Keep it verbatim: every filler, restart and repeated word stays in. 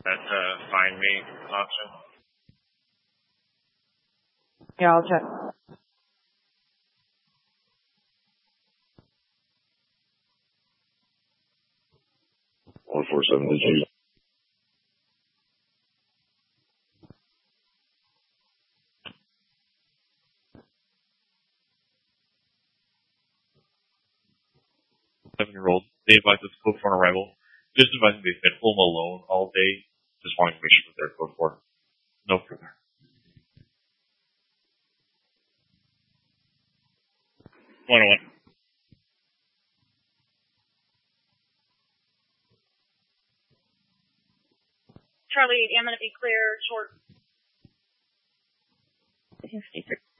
That's a find me option. Yeah, I'll check. One four seven digits. Seven-year-old. They advise us code for an arrival. Just advising they've been home alone all day. Just wanting to make sure that they're code for. No further. One one. Charlie, I'm going to be clear, short. fifty-three.